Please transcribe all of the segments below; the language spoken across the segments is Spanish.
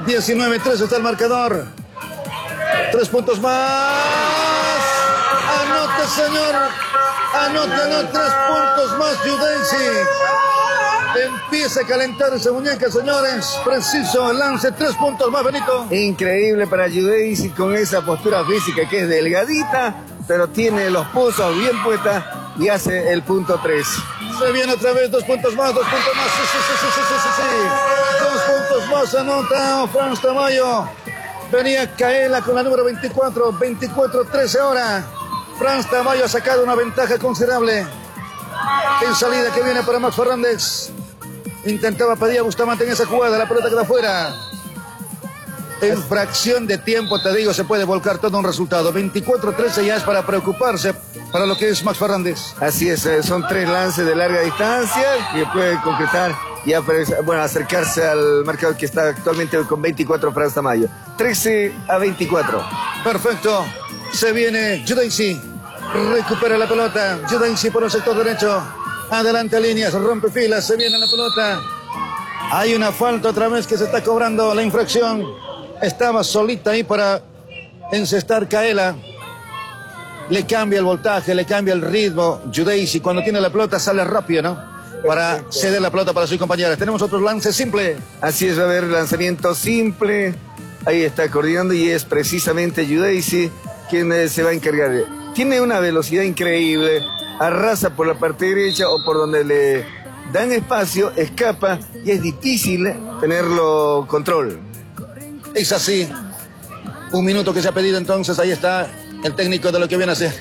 19-3 está el marcador. 3 puntos más. Anote, señor. Anote, 3 puntos más, Judeisi. Empieza a calentar esa muñeca, señores. Preciso el lance, 3 puntos más, Benito. Increíble para Judeisi con esa postura física que es delgadita, pero tiene los pulsos bien puestas y hace el punto 3. Se viene otra vez, 2 puntos más, 2 puntos más. Sí. 2 puntos más, anota Franz Tamayo. Venía Kaela con la número 24, 24-13 ahora. Franz Tamayo ha sacado una ventaja considerable. En salida que viene para Max Fernández. Intentaba pedir a Bustamante en esa jugada, la pelota queda afuera. En fracción de tiempo, te digo, se puede volcar todo un resultado. 24-13 ya es para preocuparse para lo que es Max Fernández. Así es, son 3 lances de larga distancia que puede concretar y acercarse al marcador que está actualmente con 24 Franz Tamayo. 13-24. Perfecto. Se viene Judeisi. Recupera la pelota. Judeisi por el sector derecho. Adelante líneas, rompe filas. Se viene la pelota. Hay una falta otra vez que se está cobrando la infracción. Estaba solita ahí para encestar Kaela. Le cambia el voltaje, le cambia el ritmo. Judeisi cuando tiene la pelota sale rápido, ¿no? Para ceder la pelota para sus compañeros. Tenemos otro lance simple. Así es, va a haber lanzamiento simple. Ahí está coordinando y es precisamente Judeisi quien se va a encargar. Tiene una velocidad increíble. Arrasa por la parte derecha o por donde le dan espacio, escapa y es difícil tenerlo control. Es así. 1 minuto que se ha pedido entonces. Ahí está el técnico de lo que viene a hacer.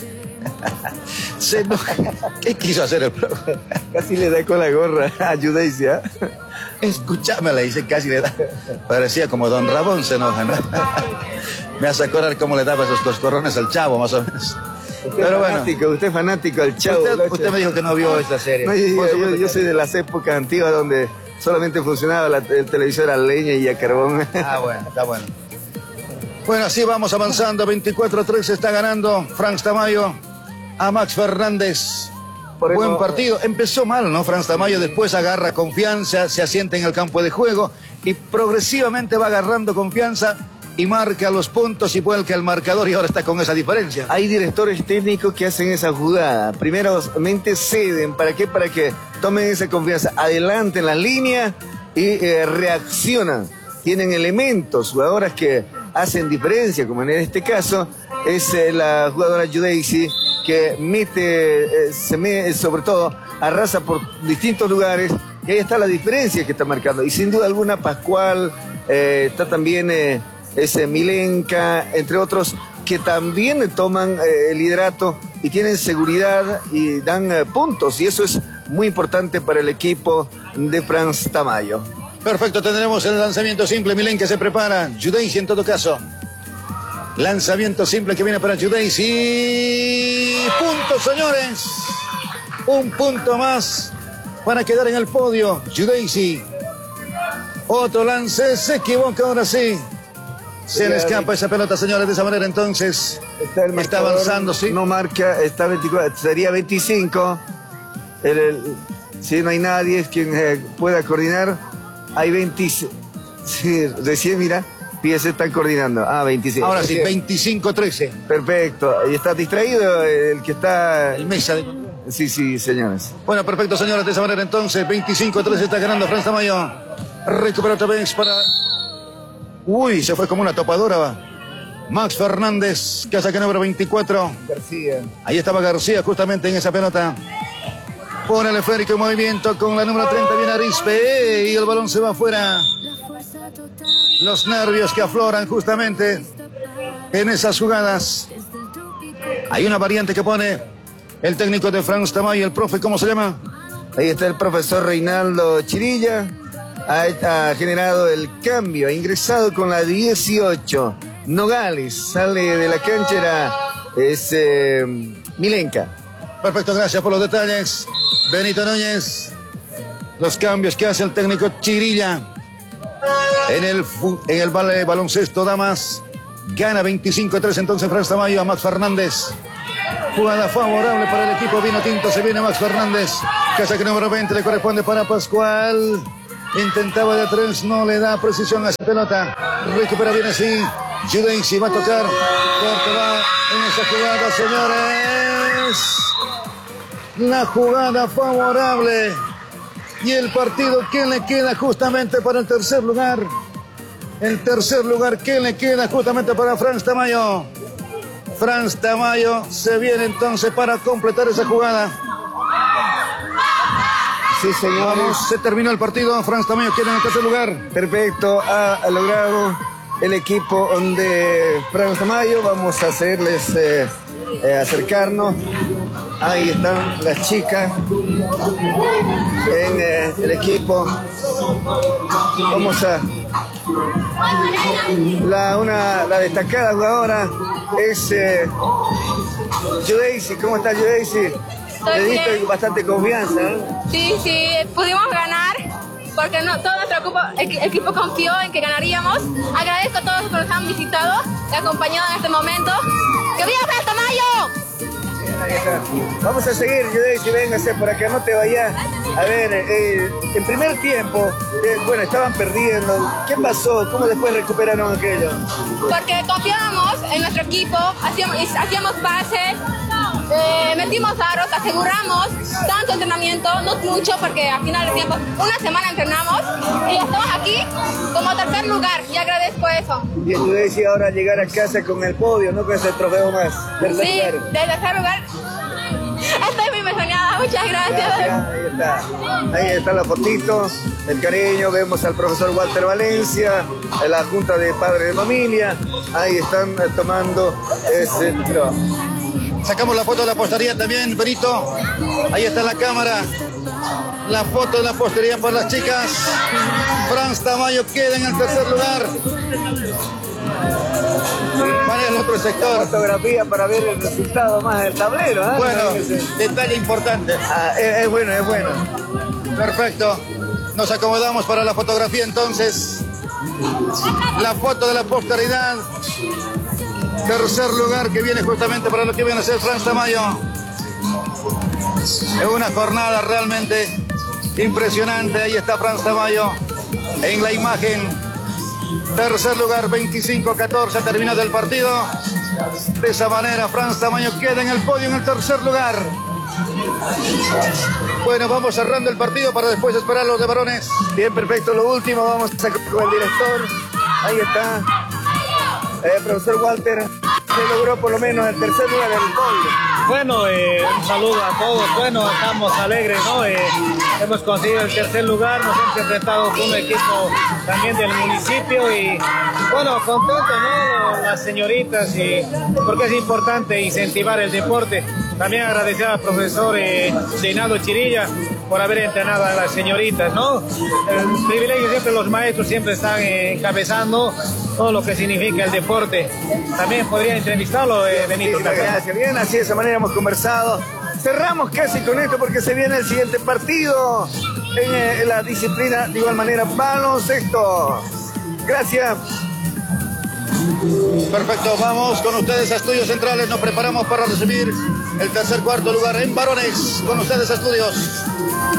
¿Qué quiso hacer el profe? Casi le da con la gorra a Judeisi, ¿eh? Escúchame, le dice, casi le da. Parecía como Don Rabón se enoja, ¿no? Me hace acordar cómo le daba esos coscorrones al Chavo, más o menos. Usted es fanático del Chavo. Usted me dijo que no vio esta serie. No, yo soy de las épocas antiguas donde solamente funcionaba el televisor a leña y a carbón. Bueno, está bueno. Bueno, así vamos avanzando. 24-13 está ganando Franz Tamayo a Max Fernández. Buen partido. Empezó mal, ¿no? Franz Tamayo después agarra confianza, se asienta en el campo de juego y progresivamente va agarrando confianza y marca los puntos y vuelca el marcador y ahora está con esa diferencia. Hay directores técnicos que hacen esa jugada. Primeramente ceden. ¿Para qué? Para que tomen esa confianza. Adelanten la línea y reaccionan. Tienen elementos, jugadoras que hacen diferencia, como en este caso es la jugadora Judeisi, que sobre todo arrasa por distintos lugares y ahí está la diferencia que está marcando. Y sin duda alguna Pascual, está también Milenka, entre otros, que también toman el liderato y tienen seguridad y dan puntos. Y eso es muy importante para el equipo de Franz Tamayo. Perfecto, tendremos el lanzamiento simple. Milenka se prepara. Judeisi en todo caso. Lanzamiento simple que viene para Judeisi. Puntos, señores. 1 punto más para quedar en el podio. Judeisi. Otro lance. Se equivoca ahora sí. Se le escapa esa pelota, señores. De esa manera entonces está avanzando, sí. No marca, está 24, sería 25. Si no hay nadie quien pueda coordinar. Hay 26. Sí, recién mira. Se están coordinando. 26. Ahora sí, 25-13. Perfecto. Y está distraído el que está... El mesa de... Sí, señores. Bueno, perfecto, señores. De esa manera entonces, 25-13 está ganando Franz Tamayo. Recupera otra vez para... Uy, se fue como una topadora. Max Fernández, que saca número 24. García. Ahí estaba García justamente en esa pelota. Pone el esférico en movimiento con la número 30. Viene Arispe y el balón se va afuera. Los nervios que afloran justamente en esas jugadas. Hay una variante que pone el técnico de Franz Tamayo, el profe, ¿cómo se llama? Ahí está el profesor Reinaldo Chirilla. Ha generado el cambio, ha ingresado con la 18. Nogales sale de la cancha, es Milenka. Perfecto, gracias por los detalles. Benito Núñez. Los cambios que hace el técnico Chirilla. En el baloncesto, damas, gana 25-3 entonces Franz Tamayo a Max Fernández. Jugada favorable para el equipo vino tinto. Se viene Max Fernández. Casa que número 20 le corresponde para Pascual. Intentaba de tres, no le da precisión a esa pelota. Recupera bien así. Judeisi va a tocar. Corte va en esa jugada, señores. La jugada favorable. Y el partido que le queda justamente para el tercer lugar. El tercer lugar que le queda justamente para Franz Tamayo. Franz Tamayo se viene entonces para completar esa jugada. Sí, señor. Vamos, se terminó el partido. Franz Tamayo queda en el tercer lugar. Perfecto, ha logrado el equipo de Franz Tamayo. Vamos a hacerles acercarnos. Ahí están las chicas en el equipo. Vamos a... La destacada jugadora es Judeisi. ¿Cómo está Judeisi? Le diste bastante confianza, ¿eh? Sí, pudimos ganar porque todo nuestro equipo confió en que ganaríamos. Agradezco a todos los que nos han visitado y acompañado en este momento. ¡Que viva Franz Tamayo! Ahí está. Vamos a seguir, Judeisi, véngase por acá, no te vayas. A ver, en primer tiempo, bueno, estaban perdiendo. ¿Qué pasó? ¿Cómo después recuperaron aquello? Porque confiábamos en nuestro equipo, hacíamos pases, metimos aros, aseguramos tanto entrenamiento, no mucho porque al final del tiempo, una semana entrenamos y ya estamos aquí como tercer lugar y agradezco eso. Y Judeisi ahora llegar a casa con el podio, no con ese trofeo más. Sí, del tercer lugar. Estoy muy emocionada, muchas gracias. Ahí está la fotito, el cariño, vemos al profesor Walter Valencia, la Junta de Padres de Familia, ahí están tomando ese trabajo. Sacamos la foto de la postería también, Benito. Ahí está la cámara. La foto de la postería por las chicas. Franz Tamayo queda en el tercer lugar. Para el otro sector. Fotografía para ver el resultado más del tablero, ¿eh? Bueno, detalle importante. Es bueno. Perfecto. Nos acomodamos para la fotografía entonces. La foto de la posteridad. Tercer lugar que viene justamente para lo que viene a ser Franz Tamayo. Es una jornada realmente impresionante. Ahí está Franz Tamayo en la imagen. Tercer lugar, 25-14, terminado el partido. De esa manera, Franz Tamayo queda en el podio en el tercer lugar. Bueno, vamos cerrando el partido para después esperar a los de varones. Bien, perfecto. Lo último, vamos a sacar con el director. Ahí está. Profesor Walter, se logró por lo menos el tercer lugar del podio. Bueno, un saludo a todos. Bueno, estamos alegres, ¿no? Hemos conseguido el tercer lugar, nos hemos enfrentado con un equipo también del municipio y, bueno, contentos, ¿no? Las señoritas, porque es importante incentivar el deporte. También agradecer al profesor Reinaldo Chirilla por haber entrenado a las señoritas, ¿no? El privilegio siempre, los maestros siempre están encabezando todo lo que significa el deporte. También podría entrevistarlo, Benito. Gracias, bien, así de esa manera hemos conversado. Cerramos casi con esto porque se viene el siguiente partido en la disciplina, de igual manera, baloncesto. Gracias. Perfecto, vamos con ustedes a Estudios Centrales. Nos preparamos para recibir el tercer cuarto lugar en varones. Con ustedes a Estudios.